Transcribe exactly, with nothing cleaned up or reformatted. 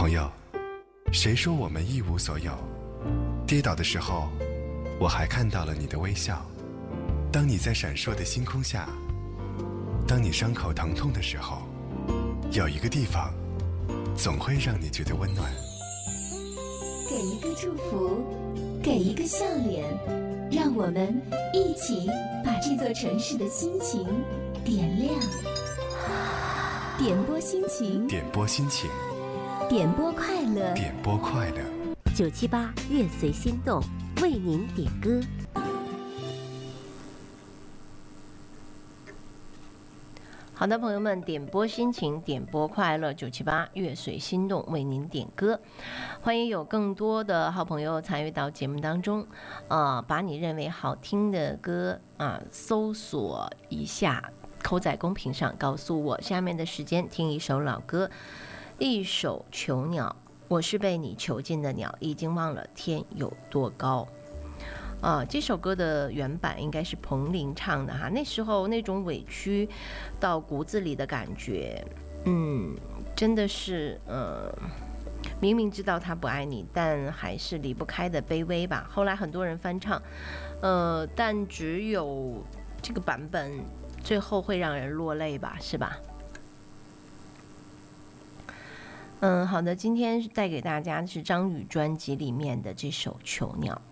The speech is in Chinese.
朋友，谁说我们一无所有？跌倒的时候，我还看到了你的微笑。当你在闪烁的星空下，当你伤口疼痛的时候，有一个地方总会让你觉得温暖。 给一个祝福，给一个笑脸，让我们一起把这座城市的心情点亮。点播心情， 点播心情， 点播快乐， 点播快乐。 九七八乐随心动，为您点歌。好的，朋友们，点播心情，点播快乐，九七八乐随心动，为您点歌。欢迎有更多的好朋友参与到节目当中，呃，把你认为好听的歌啊、呃，搜索一下，扣在公屏上告诉我。下面的时间听一首老歌，一首《囚鸟》。我是被你囚禁的鸟，已经忘了天有多高。啊，这首歌的原版应该是彭羚唱的哈，那时候那种委屈到骨子里的感觉，嗯，真的是，呃，明明知道他不爱你，但还是离不开的卑微吧。后来很多人翻唱，呃，但只有这个版本最后会让人落泪吧，是吧？嗯，好的，今天带给大家的是张宇专辑里面的这首《囚鸟》。